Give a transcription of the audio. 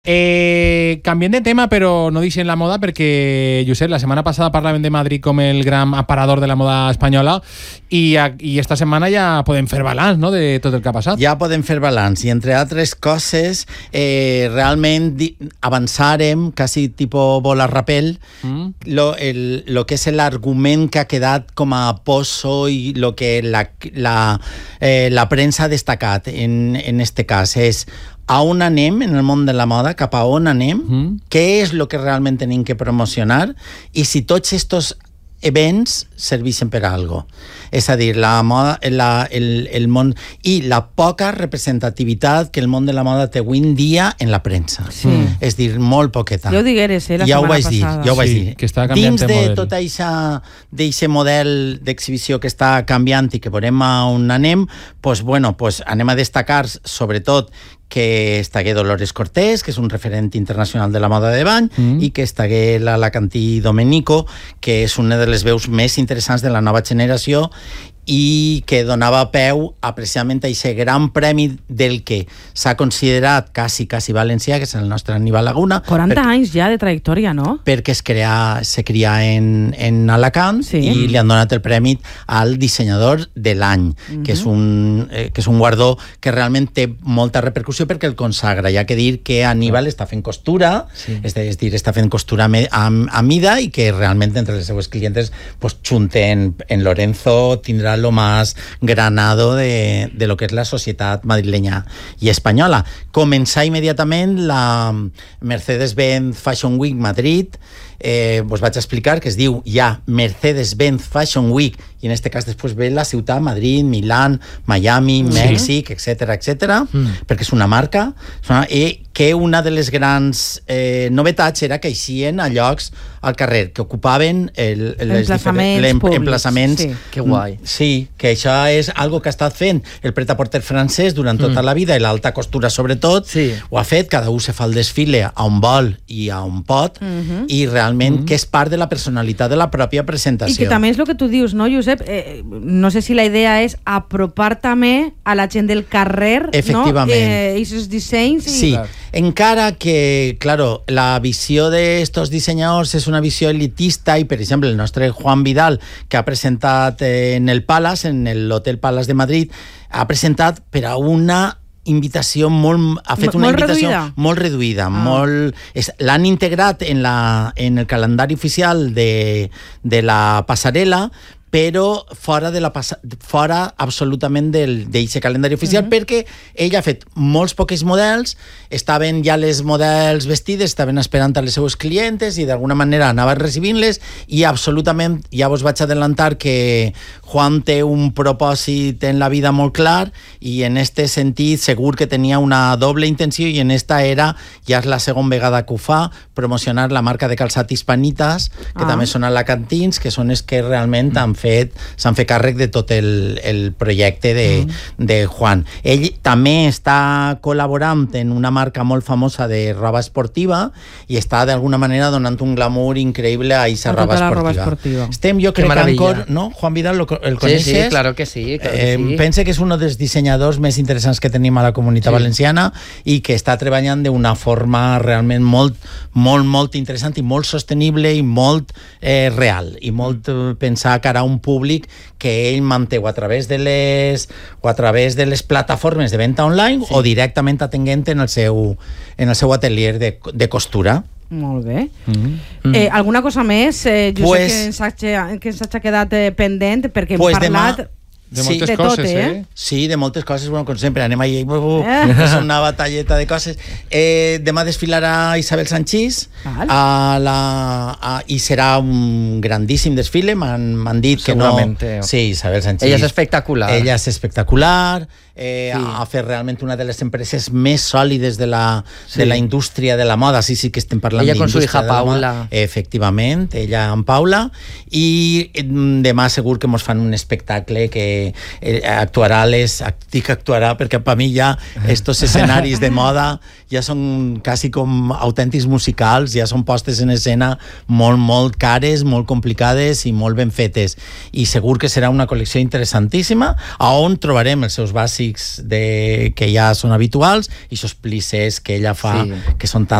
Canviem de tema, però no deixem la moda perquè, Josep, la setmana passada parlàvem de Madrid com el gran aparador de la moda espanyola i esta setmana ja podem fer balanç, no?, de tot el que ha passat. Ja podem fer balanç i, entre altres coses, realment avançarem, quasi tipus bola rapel, lo que és l'argument que ha quedat com a poso i lo que la premsa ha destacat en este cas és a on anem en el món de la moda, cap a on anem, què és el que realment tenim que promocionar i si tots estos events serveixen per a algo. És a dir, la moda, el món i la poca representativitat que el món de la moda té avui en dia en la premsa. Sí. És dir, molt poqueta. Ja ho digueres, la setmana passada. Ja ho vaig dir. Que està canviant dins de model. tot d'aquest model d'exhibició que està canviant i que veurem a on anem, pues anem a destacar sobretot que estagué Dolores Cortés, que és un referent internacional de la moda de bany, i que estagué l'Alacantí Domenico, que és una de les veus més interessants de la nova generació i que donava peu a precisament a aquest gran premi del que s'ha considerat quasi valencià, que és el nostre Aníbal Laguna. 40 anys ja de trajectòria, no? Perquè se cria en Alacant, sí. I li han donat el premi al dissenyador de l'any, que és un guardó que realment té molta repercussió perquè el consagra. Hi ha que dir que Aníbal està fent costura, és dir, està fent costura a mida i que realment entre les seues clientes junten en Lorenzo tindrà lo más granado de lo que és la societat madrilenya i espanyola. Començar immediatament la Mercedes-Benz Fashion Week Madrid. Vos vaig explicar que es diu ja Mercedes-Benz Fashion Week i en este cas després ve la ciutat Madrid, Milán, Miami, Mèxic, etc, perquè és una marca que una de les grans novetats era que eixien a llocs al carrer, que ocupaven emplaçaments. Que guai. Sí, que això és algo que ha estat fent el pret-a-porter francès durant tota la vida i l'alta costura sobretot, ho ha fet, cada un se fa el desfile a on vol i a on pot i realment que és part de la personalitat de la pròpia presentació. I que també és el que tu dius, no, Josep? No sé si la idea és apropar també a la gent del carrer, efectivament, no? I aquests dissenys. Sí, encara que, claro, la visió d'estos dissenyadors és una visió elitista i, per exemple, el nostre Juan Vidal, que ha presentat en el Palace, en l'Hotel Palace de Madrid, ha presentat per a una invitació ha fet una invitació molt reduïda, l'han integrat en el calendari oficial de la passarel·la, però fora absolutament d'aquest calendari oficial, perquè ell ha fet molts pocs models, estaven ja les models vestides, estaven esperant a les seues clientes i d'alguna manera anava recibint-les i absolutament, ja vos vaig adelantar que Juan té un propòsit en la vida molt clar i en este sentit segur que tenia una doble intenció i en esta era, ja és la segona vegada que ho fa, promocionar la marca de calçat Hispanitas, que també són alacantins, que són els que realment s'han fet càrrec de tot el projecte de Juan. Ell també està col·laborant en una marca molt famosa de roba esportiva i està d'alguna manera donant un glamour increïble a aquesta roba esportiva. Estem, jo crec que encara, ¿no? Juan Vidal, el coneixes? Sí, claro que sí. Pense que és un dels dissenyadors més interessants que tenim a la comunitat valenciana i que està treballant d'una forma realment molt interessant i molt sostenible i molt real i molt pensar cara a un públic que ell manté a través de les plataformes de venda online o directament atenent en el seu atelier de costura. Molt bé. Alguna cosa més, Josep, que ens ha quedat pendent, perquè hem parlat de moltes coses, Sí, de moltes coses, bueno, com sempre, anem allà, és una batalleta de coses. Demà desfilarà Isabel Sanchís i serà un grandíssim desfile, m'han dit que no... Sí, Isabel Sanchís. Ella és espectacular. Ha fet realment una de les empreses més sòlides de la indústria de la moda. Sí que estem parlant ella d'indústria con su hija Paula. Efectivament, ella amb Paula, i demà segur que mos fan un espectacle que dic actuarà perquè per mi ja estos escenaris de moda ja són quasi com autèntics musicals, ja són postes en escena molt cares, molt complicades i molt ben fetes, i segur que serà una col·lecció interessantíssima on trobarem els seus bàsics clàssics que ja són habituals i aquests plissers que ella fa, que són tan